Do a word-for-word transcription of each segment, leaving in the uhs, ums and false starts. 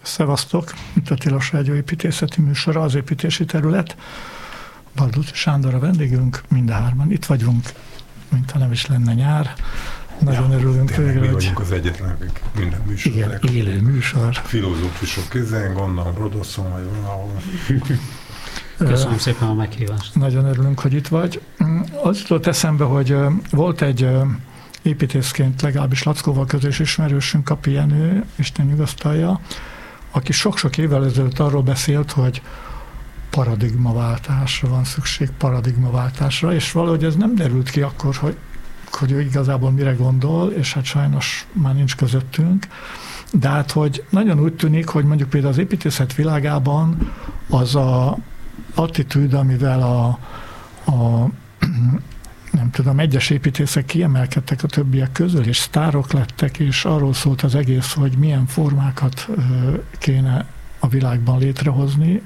Szevasztok, itt a Tilos Rádió építészeti műsora, az építési terület. Baldóci Sándor a vendégünk, mindhárman itt vagyunk, mint ha nem is lenne nyár. Nagyon ja, örülünk végre, mi hogy... vagyunk az egyetlenek, minden műsor. Igen, élő műsor. Filozófusok közén, gondolom, Rodoszon vagy valahol. Köszönöm szépen a meghívást. Nagyon örülünk, hogy itt vagy. Az jutott eszembe, hogy volt egy építészként legalábbis Lackóval közös ismerősünk, Kapi Jenő, Isten nyugasztalja, aki sok-sok évvel ezelőtt arról beszélt, hogy paradigmaváltásra van szükség, paradigmaváltásra, és valahogy ez nem derült ki akkor, hogy, hogy ő igazából mire gondol, és hát sajnos már nincs közöttünk, de hát, hogy nagyon úgy tűnik, hogy mondjuk például az építészet világában az a attitűd, amivel a, a nem tudom, egyes építészek kiemelkedtek a többiek közül, és sztárok lettek, és arról szólt az egész, hogy milyen formákat kéne a világban létrehozni.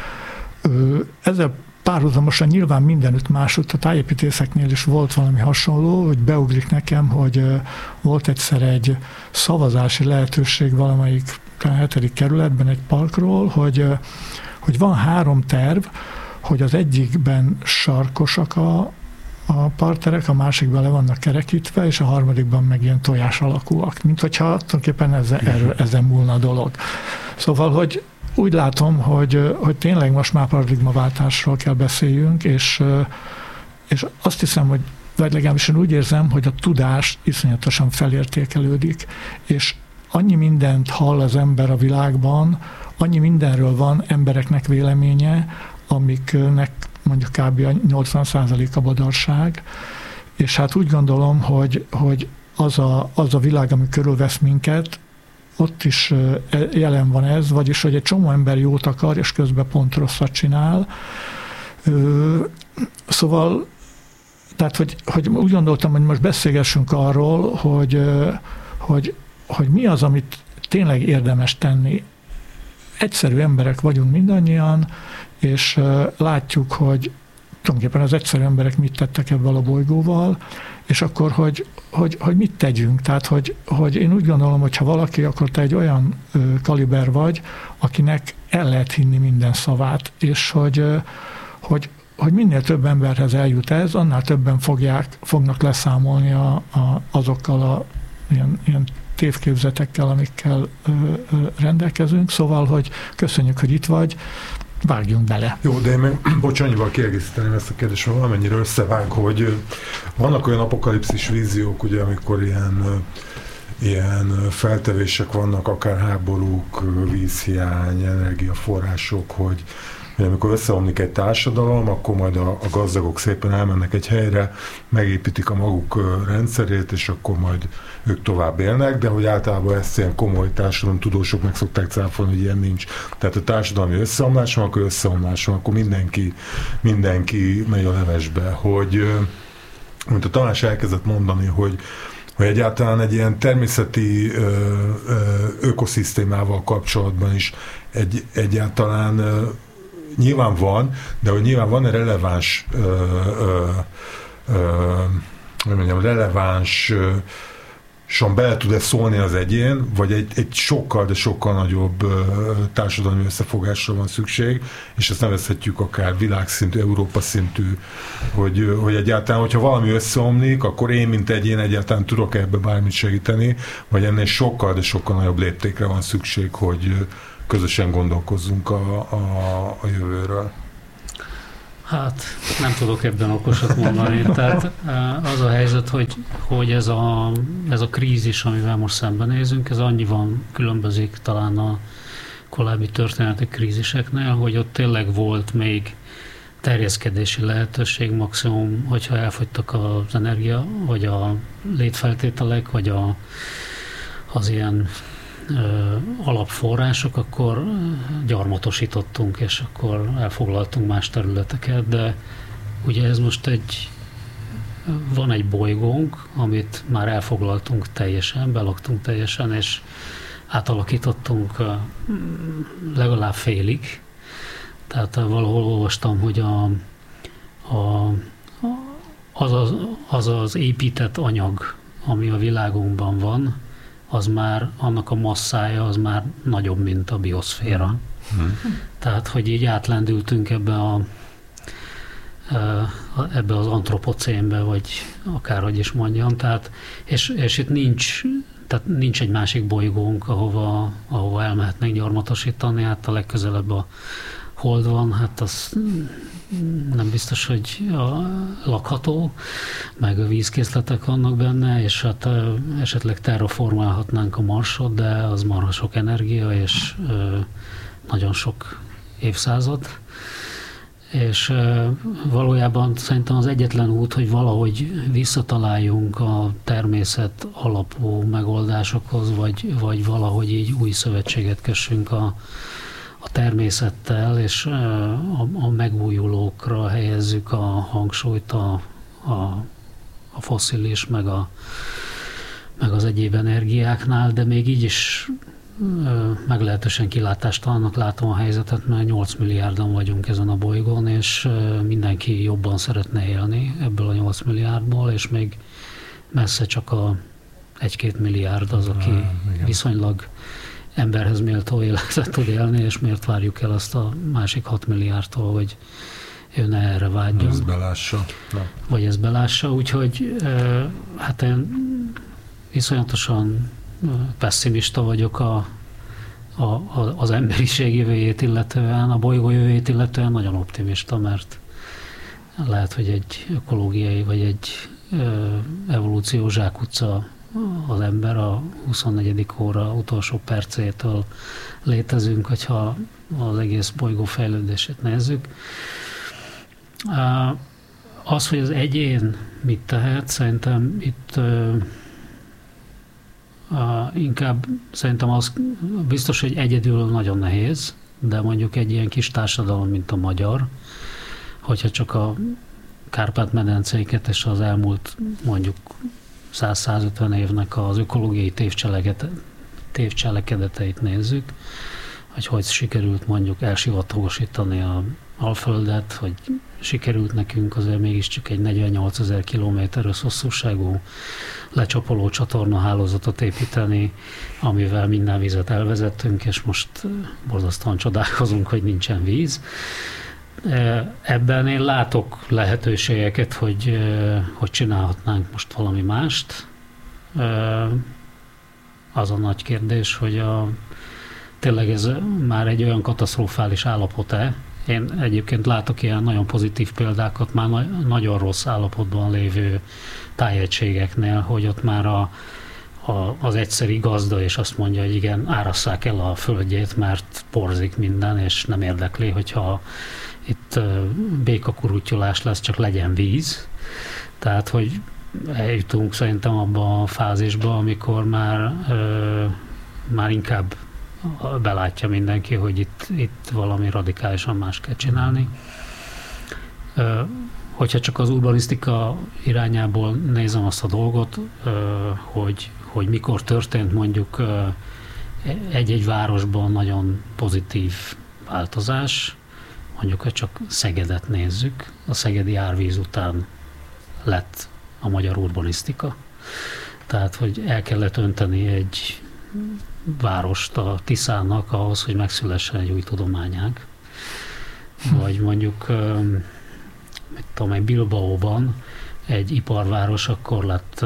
Ezzel párhuzamosan nyilván mindenütt másutt, a tájépítészeknél is volt valami hasonló, hogy beugrik nekem, hogy volt egyszer egy szavazási lehetőség valamelyik hetedik kerületben egy parkról, hogy, hogy van három terv, hogy az egyikben sarkosak a a parterek, a másikban le vannak kerekítve, és a harmadikban meg ilyen tojás alakúak, mint hogyha tulajdonképpen ezzel, erről, ezen múlna a dolog. Szóval, hogy úgy látom, hogy, hogy tényleg most már paradigmaváltásról kell beszéljünk, és, és azt hiszem, hogy vagy legalábbis én úgy érzem, hogy a tudás iszonyatosan felértékelődik, és annyi mindent hall az ember a világban, annyi mindenről van embereknek véleménye, amiknek mondjuk kb. A nyolcvan százalék a badarság, és hát úgy gondolom, hogy, hogy az, a, az a világ, ami körülvesz minket, ott is jelen van ez, vagyis, hogy egy csomó ember jót akar, és közben pont rosszat csinál. Szóval, tehát, hogy, hogy úgy gondoltam, hogy most beszélgessünk arról, hogy, hogy, hogy mi az, amit tényleg érdemes tenni. Egyszerű emberek vagyunk mindannyian, és látjuk, hogy tulajdonképpen az egyszerű emberek mit tettek ebből a bolygóval, és akkor, hogy, hogy, hogy mit tegyünk. Tehát, hogy, hogy én úgy gondolom, hogy ha valaki, akkor te egy olyan kaliber vagy, akinek el lehet hinni minden szavát, és hogy, hogy, hogy minél több emberhez eljut ez, annál többen fogják, fognak leszámolni a, a, azokkal a ilyen, ilyen tévképzetekkel, amikkel ö, ö, rendelkezünk. Szóval, hogy köszönjük, hogy itt vagy, vágjunk bele. Jó, de én meg, bocs, annyival kiegészíteném ezt a kérdést, mert valamennyire összevág, hogy vannak olyan apokalipszis víziók, ugye, amikor ilyen, ilyen feltevések vannak, akár háborúk, vízhiány, energiaforrások, hogy amikor összeomlik egy társadalom, akkor majd a, a gazdagok szépen elmennek egy helyre, megépítik a maguk rendszerét, és akkor majd ők tovább élnek, de hogy általában ezt ilyen komoly társadalomtudósok meg szokták cáfolni, hogy ilyen nincs. Tehát a társadalmi összeomlás van, akkor összeomlás van, akkor mindenki, mindenki megy a levesbe. Hogy, mint a Tamás elkezdett mondani, hogy hogy egyáltalán egy ilyen természeti ö, ö, ökoszisztémával kapcsolatban is egy, egyáltalán ö, nyilván van, de hogy nyilván van egy releváns ö, ö, ö, hogy mondjam, releváns ö, son bele tud-e szólni az egyén, vagy egy, egy sokkal, de sokkal nagyobb ö, társadalmi összefogásra van szükség, és ezt nevezhetjük akár világszintű, Európa szintű, hogy, hogy egyáltalán, hogyha valami összeomlik, akkor én, mint egyén egyáltalán tudok ebbe bármit segíteni, vagy ennél sokkal, de sokkal nagyobb léptékre van szükség, hogy közösen gondolkozzunk a, a, a jövőről. Hát nem tudok ebben okosat mondani. Tehát az a helyzet, hogy, hogy ez, a, ez a krízis, amivel most szembenézünk, ez annyiban különbözik talán a korábbi történeti kríziseknél, hogy ott tényleg volt még terjeszkedési lehetőség, maximum, hogyha elfogytak az energia, vagy a létfeltételek, vagy a, az ilyen alapforrások, akkor gyarmatosítottunk, és akkor elfoglaltunk más területeket, de ugye ez most egy, van egy bolygónk, amit már elfoglaltunk teljesen, belaktunk teljesen, és átalakítottunk legalább félig. Tehát valahol olvastam, hogy a, a, az, az, az az épített anyag, ami a világunkban van, az már, annak a masszája az már nagyobb, mint a bioszféra. Mm. Tehát, hogy így átlendültünk ebbe a ebbe az antropocénbe, vagy akárhogy is mondjam, tehát, és, és itt nincs, tehát nincs egy másik bolygónk, ahova, ahova elmehetnénk gyarmatosítani, hát a legközelebb a Hold van, hát az nem biztos, hogy a lakható, meg a vízkészletek vannak benne, és hát esetleg terraformálhatnánk a Marsot, de az marha sok energia, és nagyon sok évszázad. És valójában szerintem az egyetlen út, hogy valahogy visszataláljunk a természet alapú megoldásokhoz, vagy, vagy valahogy így új szövetséget kössünk a, a természettel, és a, a megújulókra helyezzük a hangsúlyt, a, a, a fosszilis, meg, a, meg az egyéb energiáknál, de még így is meglehetősen kilátástalannak látom a helyzetet, mert nyolc milliárdan vagyunk ezen a bolygón, és mindenki jobban szeretne élni ebből a nyolc milliárdból, és még messze csak a egy-két milliárd az, aki ah, viszonylag emberhez méltó életet tud élni, és miért várjuk el azt a másik hat milliárdtól, hogy ő ne erre vágyjon. Ez belássa. Na. Vagy ez belássa, úgyhogy hát én iszonyatosan pessimista vagyok a, a, a, az emberiség jövőjét illetően, a bolygó jövőjét illetően nagyon optimista, mert lehet, hogy egy ökológiai vagy egy ö, evolúció zsákutca az ember a huszonnegyedik óra utolsó percétől létezünk, hogyha az egész bolygó fejlődését nézzük. Az, hogy az egyén mit tehet, szerintem itt Uh, inkább szerintem az biztos, hogy egyedül nagyon nehéz, de mondjuk egy ilyen kis társadalom, mint a magyar, hogyha csak a Kárpát-medencéket és az elmúlt mondjuk száz-százötven évnek az ökológiai tévcselekedeteit nézzük, hogy hogy sikerült mondjuk elsivatagosítani a Alföldet, hogy sikerült nekünk azért mégiscsak egy negyvennyolcezer kilométeres hosszúságú lecsapoló csatornahálózatot építeni, amivel minden vizet elvezettünk, és most borzasztóan csodálkozunk, hogy nincsen víz. Ebben én látok lehetőségeket, hogy, hogy csinálhatnánk most valami mást. Az a nagy kérdés, hogy a, tényleg ez már egy olyan katasztrofális állapot-e. Én egyébként látok ilyen nagyon pozitív példákat már na- nagyon rossz állapotban lévő tájegységeknél, hogy ott már a, a, az egyszeri gazda és azt mondja, hogy igen, árasszák el a földjét, mert porzik minden, és nem érdekli, hogyha itt békakurutyolás lesz, csak legyen víz. Tehát, hogy eljutunk szerintem abba a fázisba, amikor már, ö, már inkább belátja mindenki, hogy itt, itt valami radikálisan más kell csinálni. Ö, hogyha csak az urbanisztika irányából nézem azt a dolgot, ö, hogy, hogy mikor történt mondjuk ö, egy-egy városban nagyon pozitív változás, mondjuk, ha csak Szegedet nézzük, a szegedi árvíz után lett a magyar urbanisztika. Tehát, hogy el kellett önteni egy várost a Tiszának ahhoz, hogy megszülessen egy új tudományág. Vagy mondjuk, mit tudom, egy Bilbaóban egy iparváros akkor lett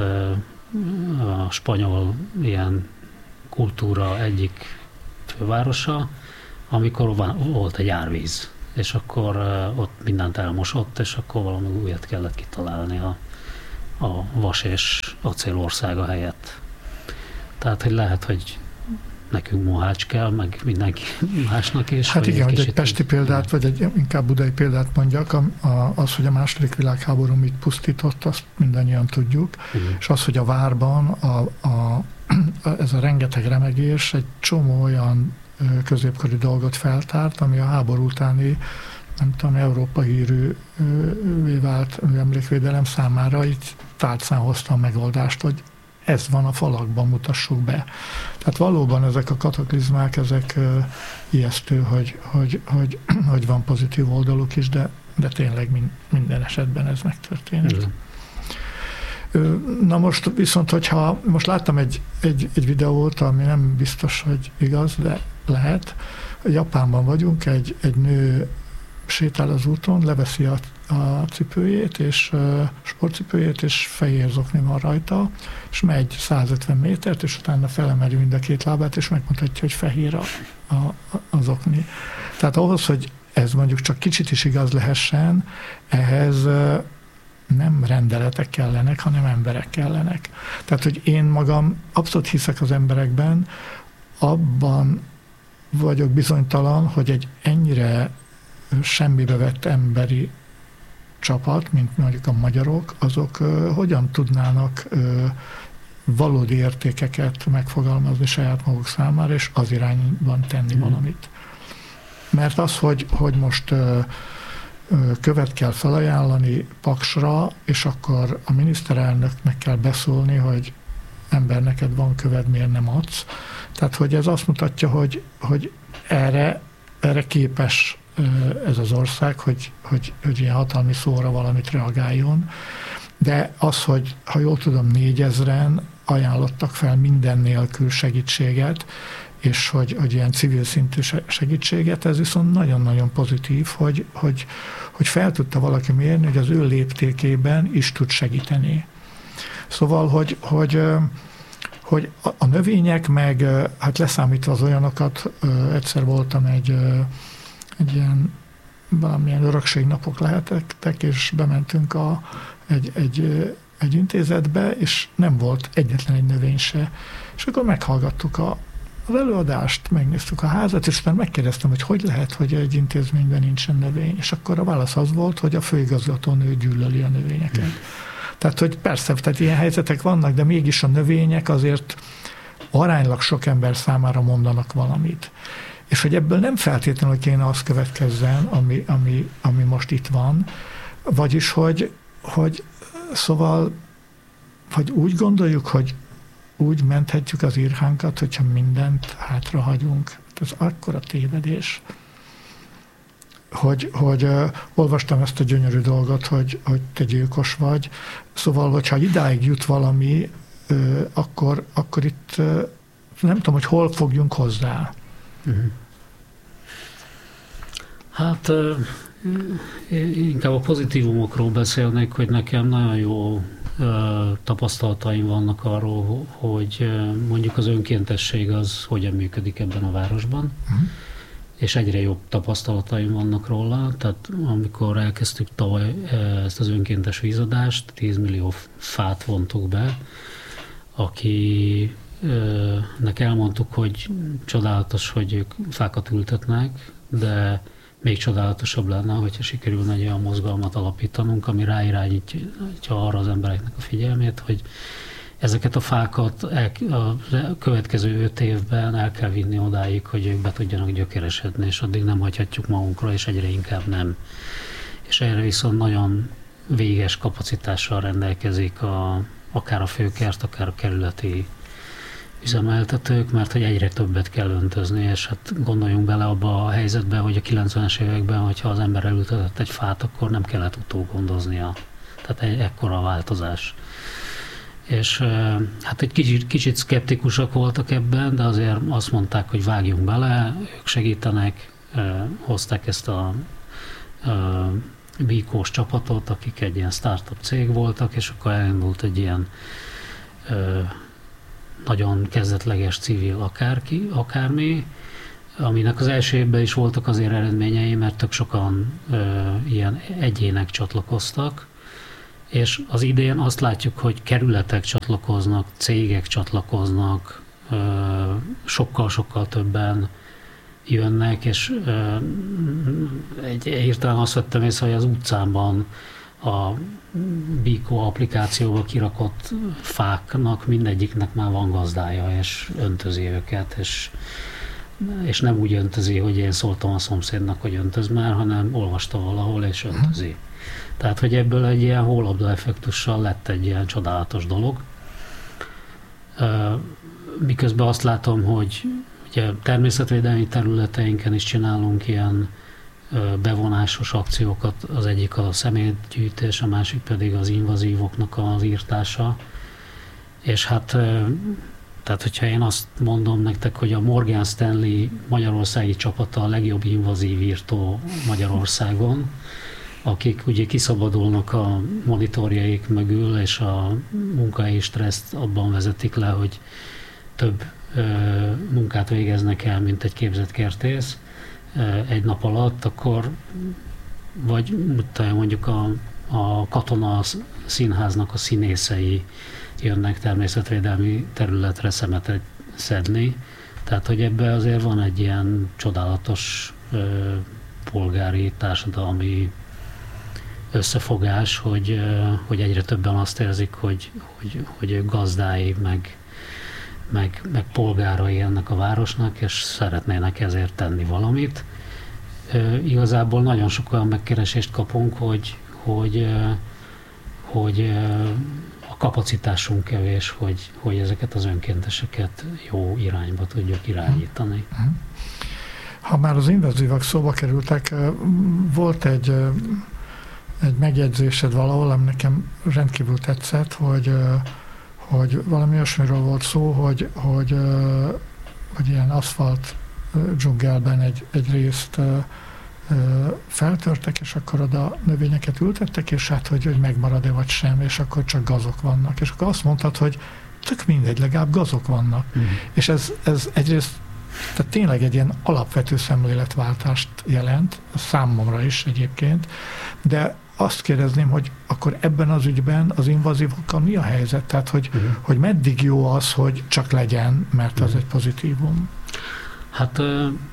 a spanyol ilyen kultúra egyik fővárosa, amikor volt egy árvíz, és akkor ott mindent elmosott, és akkor valami újat kellett kitalálni a, a vas és acél országa helyett. Tehát, hogy lehet, hogy nekünk Mohács kell, meg mindenki másnak is. Hát igen, egy hogy egy pesti példát, vagy egy inkább budai példát mondjak, az, hogy a második világháború mit pusztított, azt mindannyian tudjuk, igen. És az, hogy a várban a, a, ez a rengeteg remegés egy csomó olyan középkori dolgot feltárt, ami a háború utáni, nem tudom, Európa hírűvé vált emlékvédelem számára itt tálcán hozta a megoldást, hogy ez van a falakban, mutassuk be. Tehát valóban ezek a kataklizmák, ezek uh, ijesztő, hogy, hogy, hogy, hogy van pozitív oldaluk is, de, de tényleg min, minden esetben ez megtörténik. Na most viszont, hogyha most láttam egy, egy, egy videót, ami nem biztos, hogy igaz, de lehet. Japánban vagyunk, egy, egy nő sétál az úton, leveszi a, a cipőjét, és uh, sportcipőjét, és fehér zokni van rajta, és megy százötven métert, és utána felemeli mind a két lábát, és megmutatja, hogy fehér a, a, a zokni. Tehát ahhoz, hogy ez mondjuk csak kicsit is igaz lehessen, ehhez uh, nem rendeletek kellenek, hanem emberek kellenek. Tehát, hogy én magam abszolút hiszek az emberekben, abban vagyok bizonytalan, hogy egy ennyire semmibe vett emberi csapat, mint mondjuk a magyarok, azok uh, hogyan tudnának uh, valódi értékeket megfogalmazni saját maguk számára, és az irányban tenni mm. valamit. Mert az, hogy, hogy most uh, követ kell felajánlani Paksra, és akkor a miniszterelnöknek kell beszólni, hogy ember, neked van köved, miért nem adsz. Tehát, hogy ez azt mutatja, hogy, hogy erre, erre képes ez az ország, hogy, hogy, hogy ilyen hatalmi szóra valamit reagáljon. De az, hogy ha jól tudom, négyezren ajánlottak fel minden nélkül segítséget, és hogy, hogy ilyen civil szintű segítséget, ez viszont nagyon-nagyon pozitív, hogy, hogy, hogy fel tudta valaki mérni, hogy az ő léptékében is tud segíteni. Szóval, hogy, hogy, hogy a növények meg, hát leszámítva az olyanokat, egyszer voltam egy, egy ilyen valamilyen örökségnapok lehetettek, és bementünk a, egy, egy, egy intézetbe, és nem volt egyetlen egy növény se. És akkor meghallgattuk a az előadást, megnéztük a házat, és utána megkérdeztem, hogy hogy lehet, hogy egy intézményben nincsen növény, és akkor a válasz az volt, hogy a főigazgatónő gyűlöli a növényeket. Hmm. Tehát, hogy persze, tehát ilyen helyzetek vannak, de mégis a növények azért aránylag sok ember számára mondanak valamit. És hogy ebből nem feltétlenül kéne az következzen, ami, ami, ami most itt van, vagyis, hogy, hogy szóval, hogy úgy gondoljuk, hogy úgy menthetjük az írhánkat, hogyha mindent hátrahagyunk. Ez akkora tévedés, hogy, hogy uh, olvastam ezt a gyönyörű dolgot, hogy, hogy te gyilkos vagy. Szóval, hogyha idáig jut valami, uh, akkor, akkor itt uh, nem tudom, hogy hol fogjunk hozzá. Uh-huh. Hát uh, inkább a pozitívumokról beszélnék, hogy nekem nagyon jó tapasztalataim vannak arról, hogy mondjuk az önkéntesség az hogyan működik ebben a városban, uh-huh. és egyre jobb tapasztalataim vannak róla. Tehát amikor elkezdtük tavaly ezt az önkéntes vízadást, tíz millió fát vontuk be, akinek elmondtuk, hogy csodálatos, hogy ők fákat ültetnek, de még csodálatosabb lenne, hogyha sikerülne egy olyan mozgalmat alapítanunk, ami ráirányítja arra az embereknek a figyelmét, hogy ezeket a fákat el, a következő öt évben el kell vinni odáig, hogy ők be tudjanak gyökeresedni, és addig nem hagyhatjuk magunkra, és egyre inkább nem. És erre viszont nagyon véges kapacitással rendelkezik a, akár a főkert, akár a kerületi üzemeltetők, mert hogy egyre többet kell öntözni, és hát gondoljunk bele abba a helyzetbe, hogy a kilencvenes években, hogyha az ember elültetett egy fát, akkor nem kellett utógondoznia. Tehát egy ekkora változás. És hát egy kicsit, kicsit szkeptikusak voltak ebben, de azért azt mondták, hogy vágjunk bele, ők segítenek, hozták ezt a, a bíkós csapatot, akik egy ilyen startup cég voltak, és akkor elindult egy ilyen nagyon kezdetleges civil akárki, akármi, aminek az első évben is voltak azért eredményei, mert tök sokan ö, ilyen egyének csatlakoztak, és az idén azt látjuk, hogy kerületek csatlakoznak, cégek csatlakoznak, sokkal-sokkal többen jönnek, és ö, egy, hirtelen azt vettem észre, hogy az utcában a Bíkó applikációba kirakott fáknak mindegyiknek már van gazdája, és öntözi őket, és, és nem úgy öntözi, hogy én szóltam a szomszédnak, hogy öntöz már, hanem olvasta valahol, és öntözi. Tehát, hogy ebből egy ilyen hólabda effektussal lett egy ilyen csodálatos dolog. Miközben azt látom, hogy ugye természetvédelmi területeinken is csinálunk ilyen bevonásos akciókat, az egyik a szemétgyűjtés, a másik pedig az invazívoknak az írtása. És hát, tehát hogyha én azt mondom nektek, hogy a Morgan Stanley magyarországi csapata a legjobb invazív írtó Magyarországon, akik ugye kiszabadulnak a monitorjaik mögül, és a munkahelyi stresszt abban vezetik le, hogy több ö, munkát végeznek el, mint egy képzett kertész ö, egy nap alatt, akkor vagy mondjuk a, a Katona Színháznak a színészei jönnek természetvédelmi területre szemetet szedni. Tehát, hogy ebben azért van egy ilyen csodálatos ö, polgári, társadalmi összefogás, hogy, hogy egyre többen azt érzik, hogy, hogy, hogy ők gazdái, meg, meg, meg polgárai ennek a városnak, és szeretnének ezért tenni valamit. Igazából nagyon sok olyan megkeresést kapunk, hogy, hogy, hogy a kapacitásunk kevés, hogy, hogy ezeket az önkénteseket jó irányba tudjuk irányítani. Ha már az invazívak szóba kerültek, volt egy egy megjegyzésed valahol, ami nekem rendkívül tetszett, hogy, hogy valami olyasmiről volt szó, hogy, hogy, hogy ilyen aszfalt dzsungelben egy, egy részt feltörtek, és akkor oda növényeket ültettek, és hát, hogy, hogy megmarad-e vagy sem, és akkor csak gazok vannak. És akkor azt mondtad, hogy tök mindegy, legalább gazok vannak. Mm. És ez, ez egyrészt tehát tényleg egy ilyen alapvető szemléletváltást jelent, számomra is egyébként, de azt kérdezném, hogy akkor ebben az ügyben az invazívokkal mi a helyzet? Tehát, hogy, uh-huh. hogy meddig jó az, hogy csak legyen, mert az uh-huh. egy pozitívum? Hát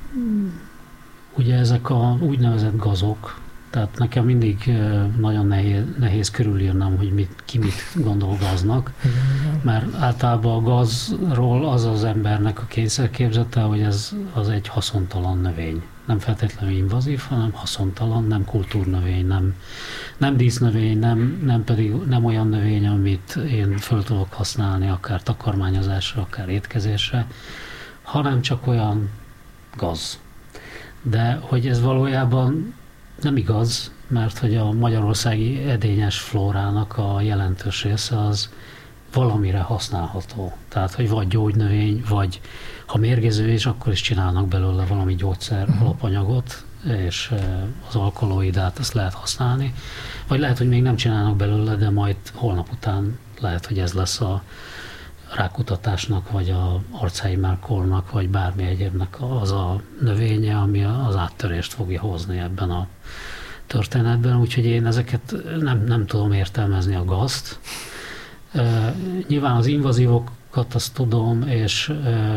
ugye ezek a úgynevezett gazok, tehát nekem mindig nagyon nehéz, nehéz körülírnom, hogy mit, ki mit gondol gaznak, igen, mert általában a gazról az az embernek a kényszerképzete, hogy ez az egy haszontalan növény. Nem feltétlenül invazív, hanem haszontalan, nem kultúrnövény, nem, nem dísznövény, nem, nem pedig nem olyan növény, amit én föl tudok használni, akár takarmányozásra, akár étkezésre, hanem csak olyan gaz. De hogy ez valójában nem igaz, mert hogy a magyarországi edényes flórának a jelentős része az valamire használható. Tehát, hogy vagy gyógynövény, vagy ha mérgező is, akkor is csinálnak belőle valami gyógyszer uh-huh. alapanyagot, és az alkaloidát ezt lehet használni. Vagy lehet, hogy még nem csinálnak belőle, de majd holnap után lehet, hogy ez lesz a rákutatásnak, vagy a Alzheimer-kornak, vagy bármi egyébnek az a növénye, ami az áttörést fogja hozni ebben a történetben. Úgyhogy én ezeket nem, nem tudom értelmezni a gazt. Uh, nyilván az invazívokat azt tudom, és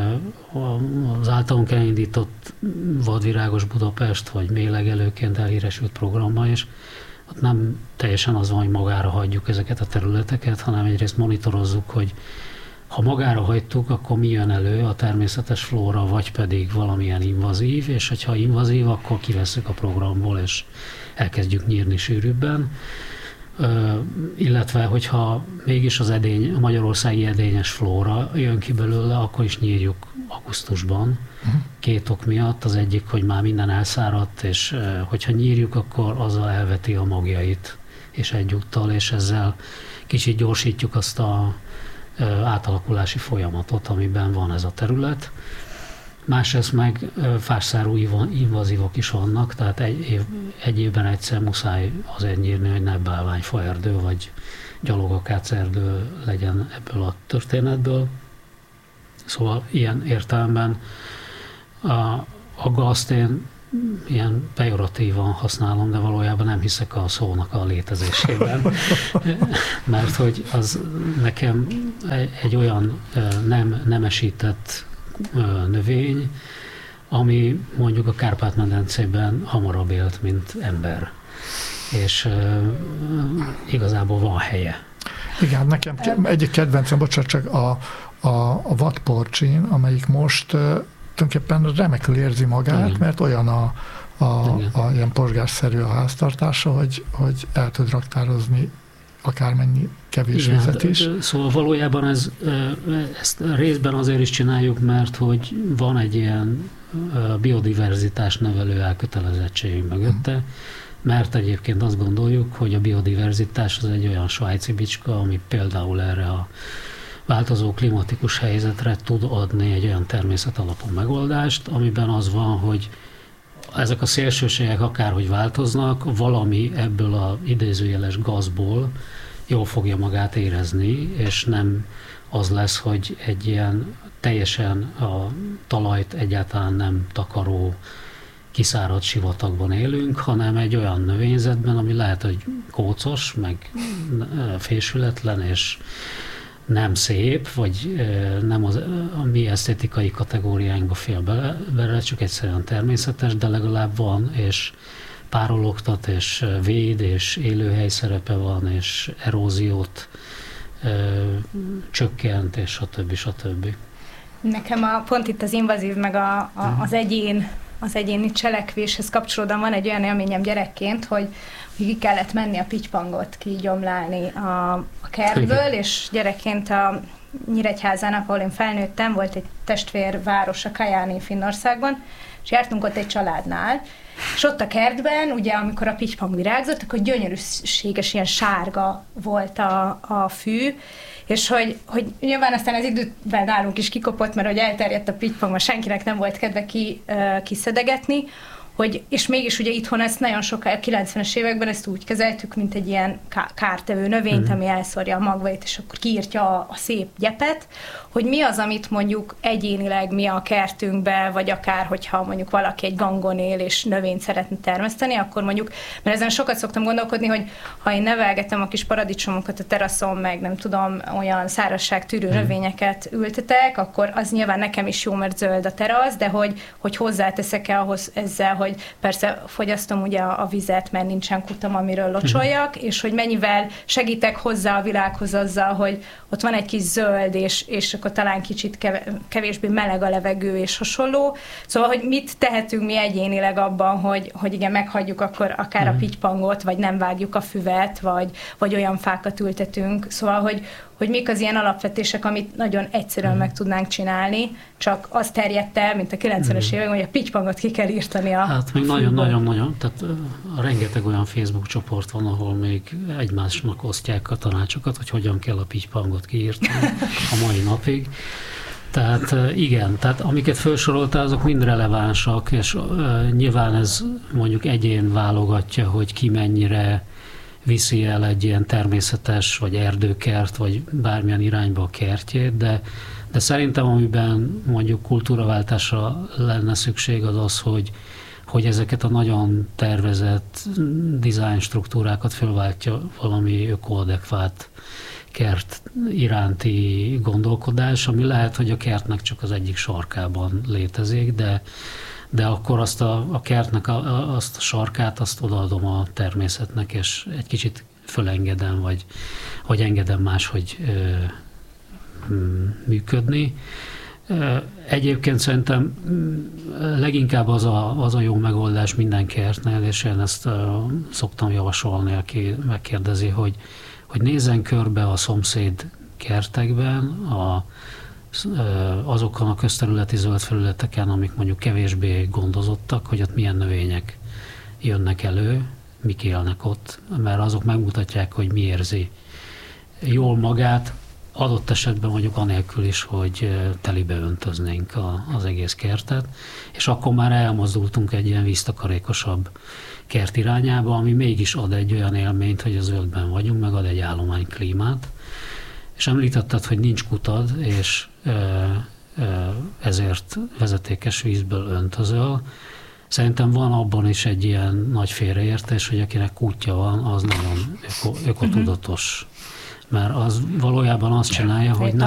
uh, az általunk elindított Vadvirágos Budapest, vagy méhlegelőként elhíresült programban is, ott nem teljesen az van, hogy magára hagyjuk ezeket a területeket, hanem egyrészt monitorozzuk, hogy ha magára hagytuk, akkor mi jön elő, a természetes flóra, vagy pedig valamilyen invazív, és hogyha invazív, akkor kivesszük a programból, és elkezdjük nyírni sűrűbben. Ö, illetve, hogyha mégis az edény, a magyarországi edényes flóra jön ki belőle, akkor is nyírjuk augusztusban. Uh-huh. Két ok miatt. Az egyik, hogy már minden elszáradt, és ö, hogyha nyírjuk, akkor azzal elveti a magjait, és egyúttal, és ezzel kicsit gyorsítjuk azt a ö, átalakulási folyamatot, amiben van ez a terület. Másrészt meg fásszárú invazívok is vannak, tehát egy, év, egy évben egyszer muszáj azért nyírni, hogy ne bálványfaerdő vagy gyalogakácerdő legyen ebből a történetből. Szóval ilyen értelemben a, a gazt én ilyen pejoratívan használom, de valójában nem hiszek a szónak a létezésében, mert hogy az nekem egy, egy olyan nem nemesített növény, ami mondjuk a Kárpát-medencében hamarabb élt, mint ember. És uh, igazából van helye. Igen, nekem egyik kedvencem, bocsánat, csak a, a, a vadporcsin, amelyik most uh, tulajdonképpen remekül érzi magát, igen. mert olyan a, a, a ilyen porgásszerű a háztartása, hogy, hogy el tud raktározni akármennyi kevés igen, vizet is. Szóval valójában ez, ezt részben azért is csináljuk, mert hogy van egy ilyen biodiverzitás nevelő elkötelezettségünk mögötte, mert egyébként azt gondoljuk, hogy a biodiverzitás az egy olyan svájci bicska, ami például erre a változó klimatikus helyzetre tud adni egy olyan természetalapú megoldást, amiben az van, hogy ezek a szélsőségek akárhogy változnak, valami ebből az idézőjeles gazból jól fogja magát érezni, és nem az lesz, hogy egy ilyen teljesen a talajt egyáltalán nem takaró, kiszáradt sivatagban élünk, hanem egy olyan növényzetben, ami lehet, hogy kócos, meg fésületlen, és nem szép, vagy nem az, a mi esztétikai kategóriánkba fél bele, bele, csak egyszerűen természetes, de legalább van, és párologtat, és véd, és élőhely szerepe van, és eróziót ö, csökkent, és stb. stb. Nekem a, pont itt az invazív, meg a, a, az egyén, az egyéni cselekvéshez kapcsolódóan van egy olyan élményem gyerekként, hogy ki kellett menni a pitypangot kigyomlálni a, a kertből, és gyerekként a Nyíregyházának, ahol én felnőttem, volt egy testvérváros, a Kajáni Finnországban, és jártunk ott egy családnál, és ott a kertben, ugye amikor a pitypang virágzott, akkor gyönyörűséges, ilyen sárga volt a, a fű, és hogy, hogy nyilván aztán az időben nálunk is kikopott, mert hogy elterjedt a pitypang, mert senkinek nem volt kedve ki, uh, kiszedegetni, hogy, és mégis ugye itthon ezt nagyon sokáig, kilencvenes években ezt úgy kezeltük, mint egy ilyen kártevő növényt, ami elszórja a magvait, és akkor kiírtja a, a szép gyepet, hogy mi az, amit mondjuk egyénileg mi a kertünkbe, vagy akár, hogyha mondjuk valaki egy gangon él, és növényt szeretne termeszteni, akkor mondjuk, mert ezen sokat szoktam gondolkodni, hogy ha én nevelgetem a kis paradicsomokat a teraszon, meg nem tudom, olyan szárazságtűrő hmm. növényeket ültetek, akkor az nyilván nekem is jó, mert zöld a terasz, de hogy, hogy hozzáteszek-e ahhoz ezzel, hogy persze fogyasztom ugye a, a vizet, mert nincsen kutam, amiről locsoljak, és hogy mennyivel segítek hozzá a világhoz azzal, hogy ott van egy kis zöld, és, és akkor talán kicsit kevésbé meleg a levegő, és hasonló. Szóval, hogy mit tehetünk mi egyénileg abban, hogy, hogy igen, meghagyjuk akkor akár a pitypangot, vagy nem vágjuk a füvet, vagy, vagy olyan fákat ültetünk. Szóval, hogy, hogy mik az ilyen alapvetések, amit nagyon egyszerűen meg tudnánk csinálni, csak az terjedt el, mint a kilencvenes években, hogy a pitypangot ki kell írtani a Hát még nagyon-nagyon-nagyon, tehát rengeteg olyan Facebook csoport van, ahol még egymásnak osztják a tanácsokat, hogy hogyan kell a pitypangot kiírtani a mai napig. Tehát igen, tehát amiket felsoroltál, azok mind relevánsak, és uh, nyilván ez mondjuk egyén válogatja, hogy ki mennyire viszi el egy ilyen természetes, vagy erdőkert, vagy bármilyen irányba a kertjét, de, de szerintem amiben mondjuk kultúraváltásra lenne szükség az az, hogy, hogy ezeket a nagyon tervezett design struktúrákat fölváltja valami ökoadekvát kert iránti gondolkodás, ami lehet, hogy a kertnek csak az egyik sarkában létezik, de de akkor azt a, a kertnek a, a, azt a sarkát, azt odaadom a természetnek, és egy kicsit fölengedem, vagy, vagy engedem máshogy ö, működni. Egyébként szerintem leginkább az a, az a jó megoldás minden kertnél, és én ezt ö, szoktam javasolni, aki megkérdezi, hogy, hogy nézzen körbe a szomszéd kertekben, a azokon a közterületi zöld felületeken, amik mondjuk kevésbé gondozottak, hogy ott milyen növények jönnek elő, mik élnek ott, mert azok megmutatják, hogy mi érzi jól magát, adott esetben mondjuk anélkül is, hogy telibe öntöznénk a, az egész kertet, és akkor már elmozdultunk egy ilyen víztakarékosabb kert irányába, ami mégis ad egy olyan élményt, hogy a zöldben vagyunk, meg ad egy állományklímát. És említetted, hogy nincs kutad, és ezért vezetékes vízből öntözöl. Szerintem van abban is egy ilyen nagy félreértés, hogy akinek kutya van, az nagyon öko, ökotudatos. Mert az valójában azt csinálja, hogy nem